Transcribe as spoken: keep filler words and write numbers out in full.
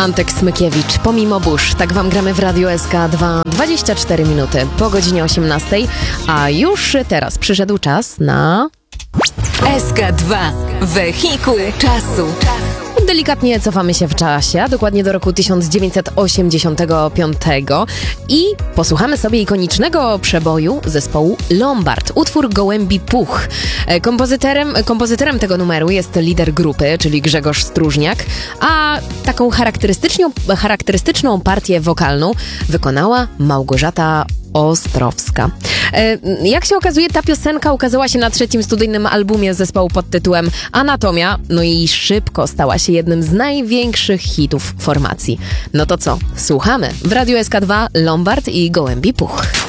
Antek Smykiewicz, Pomimo burz. Tak wam gramy w Radiu S K dwa, dwadzieścia cztery minuty po godzinie osiemnastej, a już teraz przyszedł czas na... S K dwa. Wehikuł czasu. Delikatnie cofamy się w czasie, dokładnie do roku tysiąc dziewięćset osiemdziesiątego piątego i posłuchamy sobie ikonicznego przeboju zespołu Lombard, utwór Gołębi Puch. Kompozytorem, kompozytorem tego numeru jest lider grupy, czyli Grzegorz Stróżniak, a taką charakterystyczną, charakterystyczną partię wokalną wykonała Małgorzata Ostrowska. Jak się okazuje, ta piosenka ukazała się na trzecim studyjnym albumie zespołu pod tytułem Anatomia, no i szybko stała się jednym z największych hitów formacji. No to co? Słuchamy. W Radiu S K dwa Lombard i Gołębi Puch.